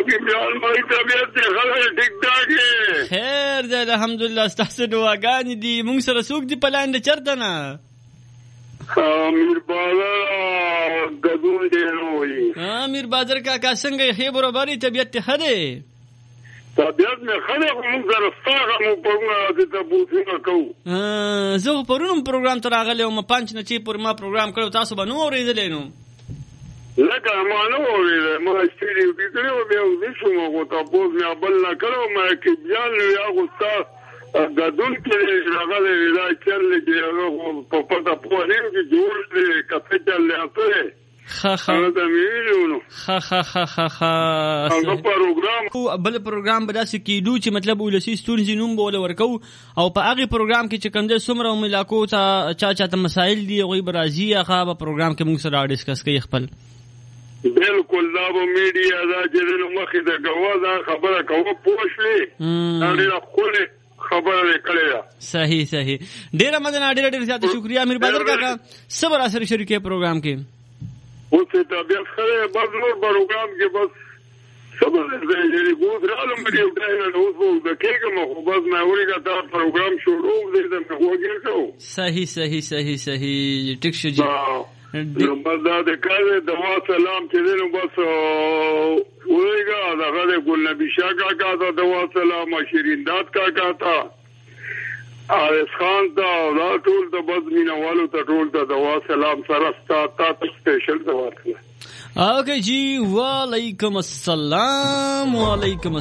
کی بیان مای طبیعت دی خلک ټیک ټاک خیر دی الحمدلله ستاسو دعاګانې دي مونږ سره څوک دی په لاندې چرته نه امیر بازار غدون دی وای امیر بازار کاکا څنګه خیر برابرې طبیعت ته خده طبیعت مې خلک مونږ سره ستاره مو پرونه د تاسو کو زه پرونم پروګرام ته راغلی وم 5 نه چې پر ما پروګرام کړو تاسو به نو اورېدلې نو لکه ما نو اورېدل ما استریو دې کړو بیا دې شو مو تاسو مې بل نه کړو ما کې بیان یا غوستا غدون کې راغلی دا چل کې په پټه په هیڅ کې جوړ دې کته چل لاته بل پروګرام به داسې کېدو چې مطلب ولسي ستونزې نوم به ول ورکو او په هغه پروګرام کې چې کوم د څومره ملاقات چا مسایل دي هغوی به راځي هغه به پروګرام کې موږ سره ډسکس کوي خپل بالکل دا به میډیا دا چې نو مخې د غوا دا خبره کوو پوښلې دا ډېره خوله خبره کړې صحیح ډېره مدنه ډېر زیات شکریا امیر بادر کاکا صبر اثر شریکه پروګرام کې اوس طبیعت خره بس نور پروګرام کې بس صبر دې ګوت رالم دې وټای نه اوس د کېګم خو بس ما ورګه دا پروګرام شروع دې د وګړو صحیح ټیک شو جی نو بس دا د کاله دوا سلام چې نو بس ورګه دا غره ګل نبی شاه کاکا دا دوا سلام شیرین داد کاکا تا آرس خان دا ټول د بزمینه والو ته ټول د دوا سلام سره تا سپیشل دوا اوکے جی وعلیکم السلام